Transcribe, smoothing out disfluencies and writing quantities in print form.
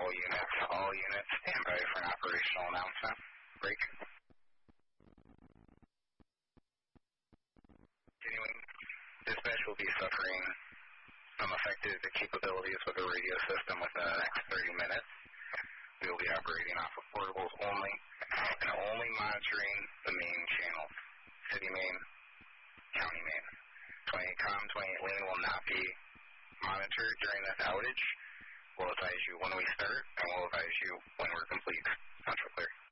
All units, stand by for an operational announcement. Break. Continuing, dispatch will be suffering some affected capabilities with the radio system within the next 30 minutes. We will be operating off of portables only and only monitoring the main channels, city main, county main. 28 lane will not be monitored during this outage. We'll advise you when we start, and we'll advise you when we're complete. Central clear.